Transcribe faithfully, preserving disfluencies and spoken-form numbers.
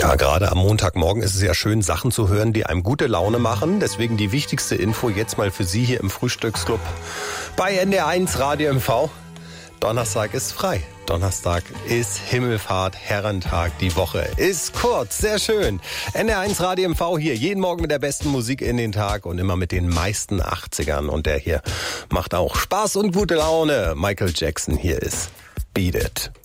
Ja, gerade am Montagmorgen ist es ja schön, Sachen zu hören, die einem gute Laune machen. Deswegen die wichtigste Info jetzt mal für Sie hier im Frühstücksclub bei N D R eins Radio M V. Donnerstag ist frei. Donnerstag ist Himmelfahrt, Herrentag. Die Woche ist kurz, sehr schön. N D R eins Radio M V hier, jeden Morgen mit der besten Musik in den Tag und immer mit den meisten achtzigern. Und der hier macht auch Spaß und gute Laune. Michael Jackson, hier ist Beat It.